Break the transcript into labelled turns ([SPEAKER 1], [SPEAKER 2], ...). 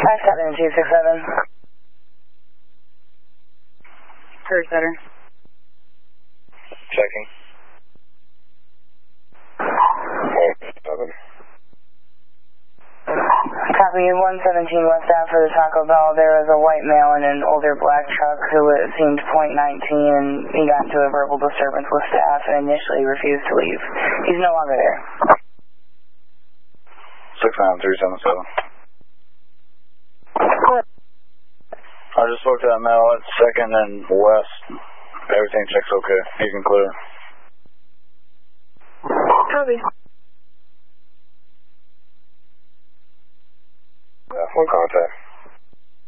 [SPEAKER 1] 57267. First setter.
[SPEAKER 2] Checking. 7.
[SPEAKER 1] Copy 117 West Ave for the Taco Bell. There was a white male in an older black truck who seemed .19 and he got into a verbal disturbance with staff and initially refused to leave. He's no longer there.
[SPEAKER 2] 69377. I just spoke to that male at 2nd and West. Everything checks okay. You can clear.
[SPEAKER 1] Copy.
[SPEAKER 2] One contact.